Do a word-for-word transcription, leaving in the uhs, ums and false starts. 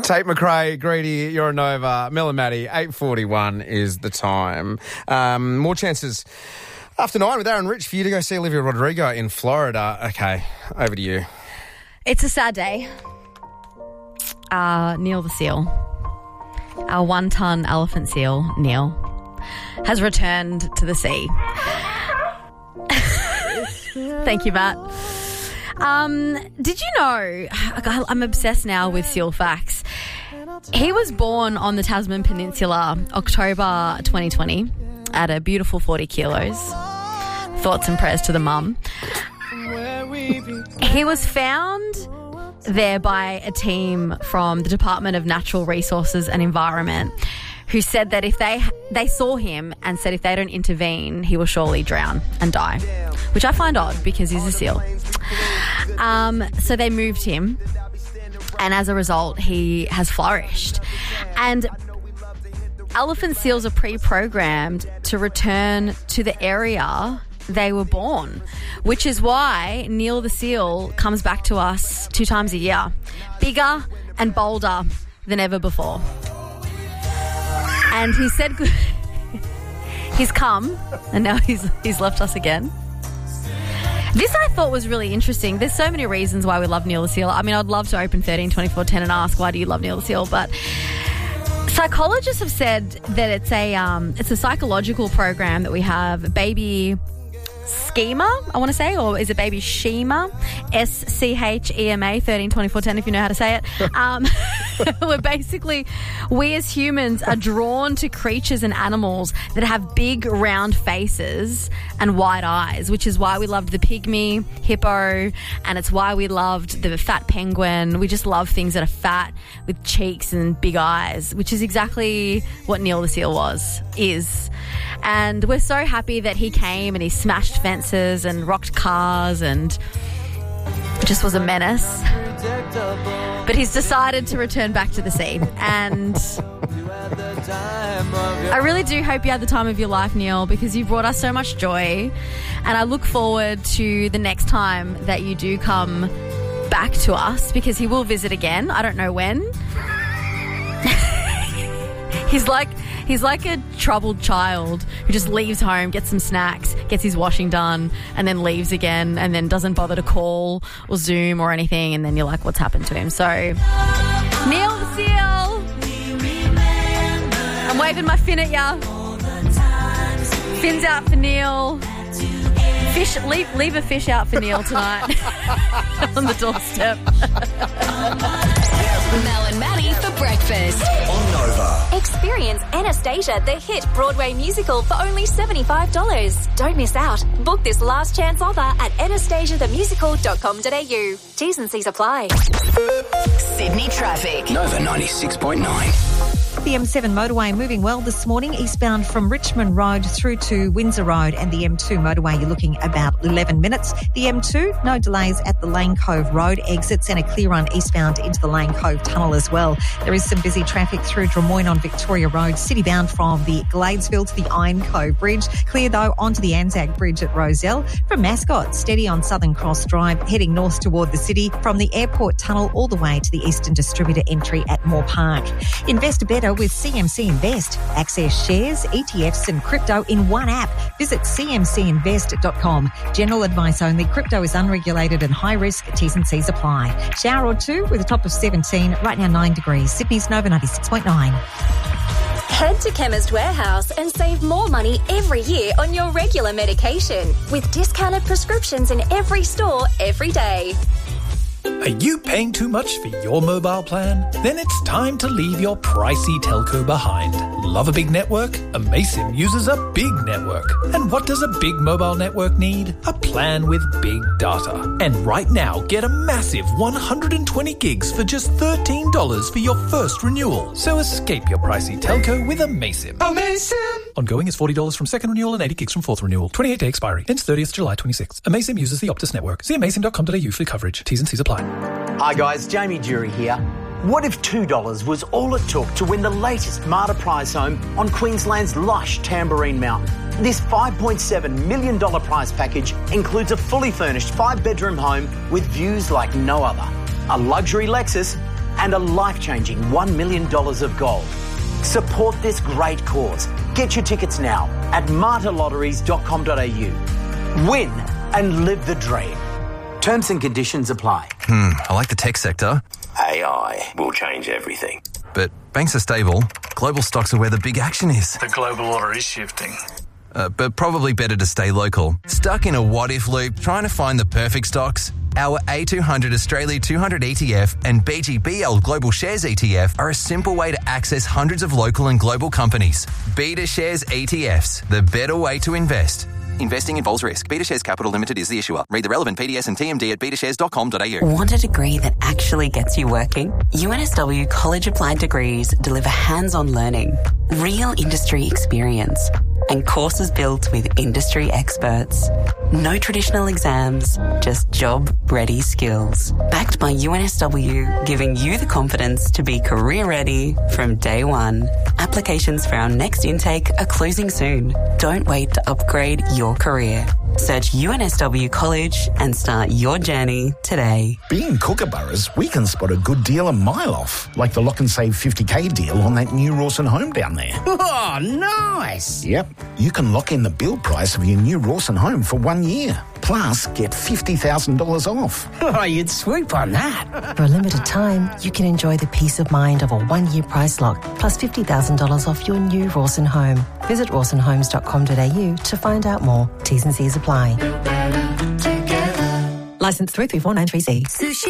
Tate McRae, Greedy, you're a Nova. Mel and Maddie, eight forty-one is the time. Um, more chances after nine with Aaron Rich for you to go see Olivia Rodrigo in Florida. Okay, over to you. It's a sad day. Uh, Neil the seal, our one-ton elephant seal, Neil, has returned to the sea. Thank you, Matt. Um, did you know, I'm obsessed now with seal facts. He was born on the Tasman Peninsula, October twenty twenty, at a beautiful forty kilos. Thoughts and prayers to the mum. He was found there by a team from the Department of Natural Resources and Environment who said that if they they saw him and said if they don't intervene, he will surely drown and die, which I find odd because he's a seal. Um, so they moved him, and as a result, he has flourished. And elephant seals are pre-programmed to return to the area they were born, which is why Neil the seal comes back to us two times a year, bigger and bolder than ever before. And he said good. He's come, and now he's he's left us again. This I thought was really interesting. There's so many reasons why we love Neil the seal. I mean, I'd love to open thirteen twenty-four ten and ask, why do you love Neil the seal? But psychologists have said that it's a um, it's a psychological program that we have. Baby Schema, I want to say, or is it Baby Shema? S C H E M A, thirteen twenty-four ten if you know how to say it. Um, we're basically, we as humans are drawn to creatures and animals that have big round faces and wide eyes, which is why we loved the pygmy hippo, and it's why we loved the fat penguin. We just love things that are fat with cheeks and big eyes, which is exactly what Neil the seal was, is. And we're so happy that he came and he smashed fences and rocked cars and just was a menace. But he's decided to return back to the sea. And I really do hope you had the time of your life, Neil, because you brought us so much joy. And I look forward to the next time that you do come back to us, because he will visit again. I don't know when. He's like... He's like a troubled child who just leaves home, gets some snacks, gets his washing done, and then leaves again, and then doesn't bother to call or Zoom or anything, and then you're like, what's happened to him? So, Neil the seal, I'm waving my fin at ya. Fins out for Neil. Fish, leave, leave a fish out for Neil tonight on the doorstep. Mel and Maddie for breakfast on Nova. Experience Anastasia, the hit Broadway musical, for only seventy-five dollars. Don't miss out. Book this last chance offer at anastasia the musical dot com dot a u. T's and C's apply. Sydney traffic. Nova ninety-six point nine. The M seven motorway moving well this morning, eastbound from Richmond Road through to Windsor Road, and the M two motorway you're looking about eleven minutes. The M two, no delays at the Lane Cove Road exits, and a clear run eastbound into the Lane Cove Tunnel as well. There is some busy traffic through Drummoyne on Victoria Road, citybound from the Gladesville to the Iron Cove Bridge. Clear though onto the Anzac Bridge at Rozelle. From Mascot, steady on Southern Cross Drive, heading north toward the city from the Airport Tunnel all the way to the Eastern Distributor entry at Moore Park. Invest better with C M C Invest. Access shares, E T Fs and crypto in one app. Visit c m c invest dot com. General advice only. Crypto is unregulated and high risk. T's and C's apply. Shower or two with a top of seventeen. Right now nine degrees. Sydney's Nova ninety-six point nine. Head to Chemist Warehouse and save more money every year on your regular medication with discounted prescriptions in every store every day. Are you paying too much for your mobile plan? Then it's time to leave your pricey telco behind. Love a big network? Amaysim uses a big network. And what does a big mobile network need? A plan with big data. And right now, get a massive one hundred twenty gigs for just thirteen dollars for your first renewal. So escape your pricey telco with Amaysim. Amaysim! Ongoing is forty dollars from second renewal and eighty gigs from fourth renewal. twenty-eight day expiry. Ends thirtieth July twenty-sixth. Amaysim uses the Optus network. See amaysim dot com dot a u for coverage. T's and C's apply. Hi guys, Jamie Jury here. What if two dollars was all it took to win the latest Marta prize home on Queensland's lush Tamborine Mountain? This five point seven million dollars prize package includes a fully furnished five-bedroom home with views like no other, a luxury Lexus and a life-changing one million dollars of gold. Support this great cause. Get your tickets now at marta lotteries dot com dot a u. Win and live the dream. Terms and conditions apply. Hmm, I like the tech sector. A I will change everything. But banks are stable. Global stocks are where the big action is. The global order is shifting. Uh, but probably better to stay local. Stuck in a what-if loop trying to find the perfect stocks? Our A two hundred Australia two hundred E T F and B G B L Global Shares E T F are a simple way to access hundreds of local and global companies. Beta Shares E T Fs, the better way to invest. Investing involves risk. Beta Shares Capital Limited is the issuer. Read the relevant P D S and T M D at beta shares dot com dot a u. Want a degree that actually gets you working? U N S W College Applied Degrees deliver hands-on learning, real industry experience, and courses built with industry experts. No traditional exams, just job-ready skills. Backed by U N S W, giving you the confidence to be career-ready from day one. Applications for our next intake are closing soon. Don't wait to upgrade your career. Search U N S W College and start your journey today. Being Kookaburras, we can spot a good deal a mile off, like the Lock and Save fifty K deal on that new Rawson home down there. Oh, nice! Yep, you can lock in the build price of your new Rawson home for one year. Plus, get fifty thousand dollars off. Oh, you'd swoop on that. For a limited time, you can enjoy the peace of mind of a one-year price lock, plus fifty thousand dollars off your new Rawson home. Visit rawson homes dot com dot a u to find out more. T's and C's apply. Licence three three four nine three C. Sushi